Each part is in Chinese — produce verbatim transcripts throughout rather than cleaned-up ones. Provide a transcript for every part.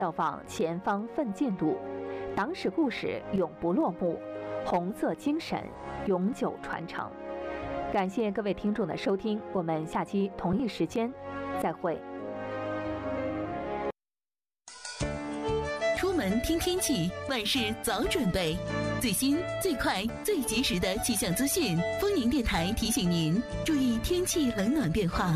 要放前方奋进路，党史故事永不落幕，红色精神永久传承。感谢各位听众的收听，我们下期同一时间再会。 出门听天气，万事早准备。最新、最快、最及时的气象资讯，丰宁电台提醒您注意天气冷暖变化。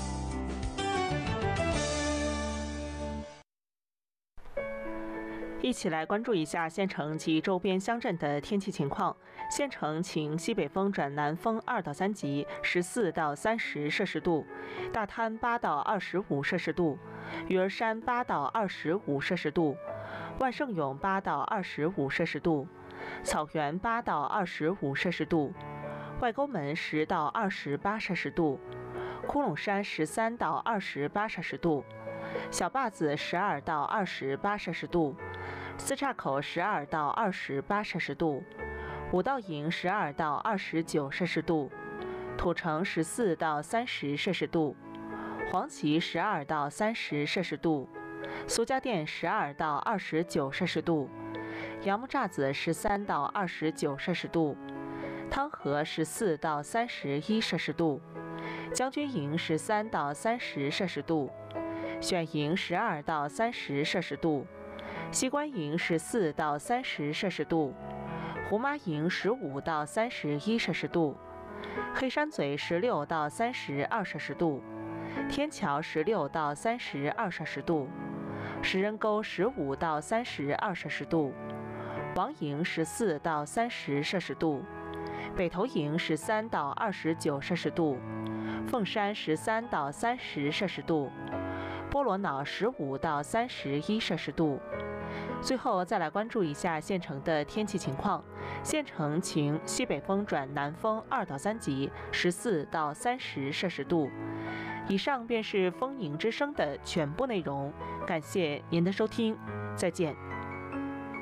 一起来关注一下县城及周边乡镇的天气情况。县城晴，西北风转南风二到三级，十四到三十摄氏度；大滩八到二十五摄氏度；鱼儿山八到二十五摄氏度；万盛涌八到二十五摄氏度；草原八到二十五摄氏度；外沟门十到二十八摄氏度；窟窿山十三到二十八摄氏度；小坝子十二到二十八摄氏度；四岔口十二到二十八摄氏度；五道营十二到二十九摄氏度；土城十四到三十摄氏度；黄岐十二到三十摄氏度；苏家店十二到二十九摄氏度；杨木栅子十三到二十九摄氏度；汤河十四到三十一摄氏度；将军营十三到三十摄氏度；选营十二到三十摄氏度；西关营十四到三十摄氏度；胡麻营十五到三十一摄氏度；黑山嘴十六到三十二摄氏度；天桥十六到三十二摄氏度；石人沟十五到三十二摄氏度；王营十四到三十摄氏度；北头营十三到二十九摄氏度；凤山十三到三十摄氏度；波罗瑙十五到三十一摄氏度。最后再来关注一下县城的天气情况。县城晴，西北风转南风二到三级，十四到三十摄氏度。以上便是丰宁之声的全部内容，感谢您的收听，再见。